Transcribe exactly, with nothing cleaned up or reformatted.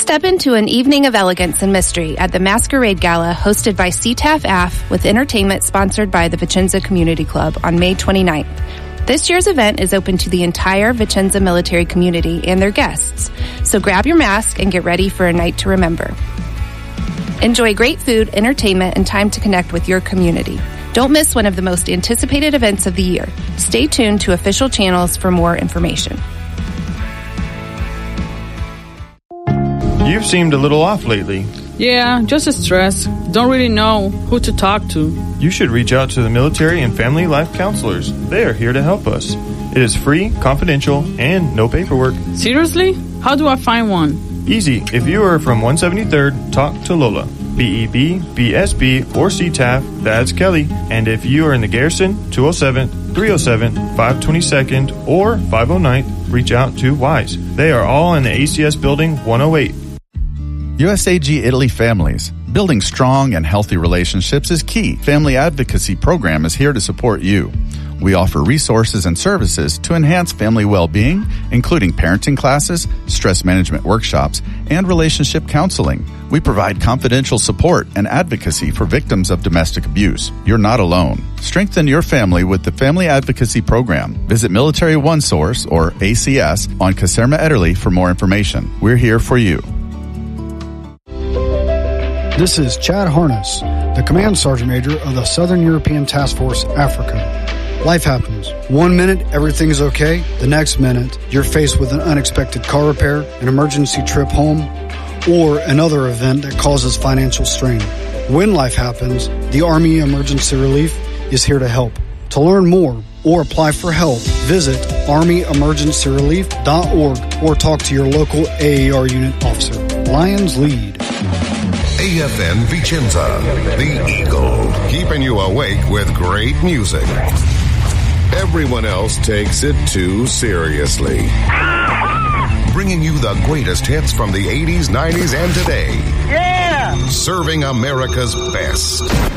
Step into an evening of elegance and mystery at the Masquerade Gala hosted by C T A F A F with entertainment sponsored by the Vicenza Community Club on May twenty-ninth. This year's event is open to the entire Vicenza military community and their guests, so grab your mask and get ready for a night to remember. Enjoy great food, entertainment, and time to connect with your community. Don't miss one of the most anticipated events of the year. Stay tuned to official channels for more information. You've seemed a little off lately. Yeah, just stressed. Don't really know who to talk to. You should reach out to the military and family life counselors. They are here to help us. It is free, confidential, and no paperwork. Seriously? How do I find one? Easy. If you are from one seventy-third, talk to Lola. B E B, B S B, or C T A F, that's Kelly. And if you are in the Garrison, two oh seven, three oh seven, five twenty-second, or five oh ninth, reach out to WISE. They are all in the A C S Building one oh eight. U S A G Italy Families. Building strong and healthy relationships is key. Family Advocacy Program is here to support you. We offer resources and services to enhance family well-being, including parenting classes, stress management workshops, and relationship counseling. We provide confidential support and advocacy for victims of domestic abuse. You're not alone. Strengthen your family with the Family Advocacy Program. Visit Military One Source, or A C S, on Caserma Ederle for more information. We're here for you. This is Chad Harness, the Command Sergeant Major of the Southern European Task Force, Africa. Life happens. One minute, everything's okay. The next minute, you're faced with an unexpected car repair, an emergency trip home, or another event that causes financial strain. When life happens, the Army Emergency Relief is here to help. To learn more or apply for help, visit army emergency relief dot org or talk to your local A A R unit officer. Lions lead. A F N Vicenza, the Eagle, keeping you awake with great music. Everyone else takes it too seriously. Bringing you the greatest hits from the eighties, nineties, and today. Yeah! Serving America's best.